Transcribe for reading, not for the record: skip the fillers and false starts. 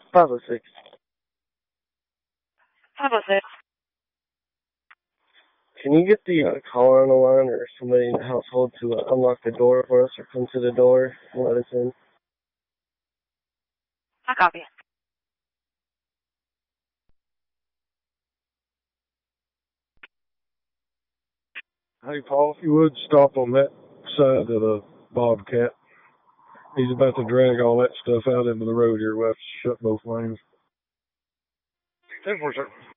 506. 506. Can you get the caller on the line or somebody in the household to unlock the door for us or come to the door and let us in? I copy. Hey, Paul, if you would stop on that side of the Bobcat. He's about to drag all that stuff out into the road here. We'll have to shut both lanes. 10-4, sir.